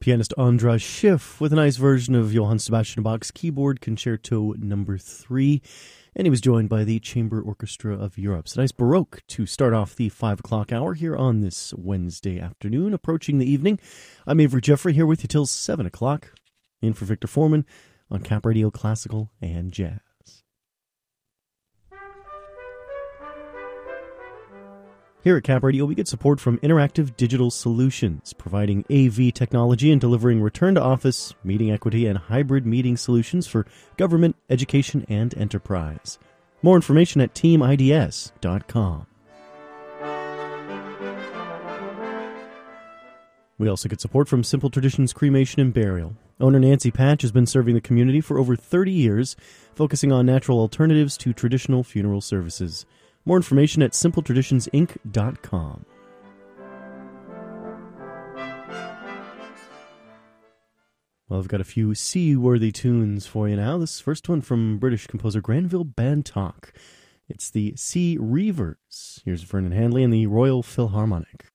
Pianist Andras Schiff with a nice version of Johann Sebastian Bach's Keyboard Concerto No. 3, and he was joined by the Chamber Orchestra of Europe. So nice Baroque to start off the 5 o'clock hour here on this Wednesday afternoon, approaching the evening. I'm Avery Jeffrey here with you till 7 o'clock, in for Victor Foreman on Cap Radio Classical and Jazz. Here at Cap Radio, we get support from Interactive Digital Solutions, providing AV technology and delivering return-to-office, meeting equity, and hybrid meeting solutions for government, education, and enterprise. More information at teamids.com. We also get support from Simple Traditions Cremation and Burial. Owner Nancy Patch has been serving the community for over 30 years, focusing on natural alternatives to traditional funeral services. More information at simpletraditionsinc.com. Well, I've got a few sea-worthy tunes for you now. This first one from British composer Granville Bantock. It's the Sea Reavers. Here's Vernon Handley and the Royal Philharmonic.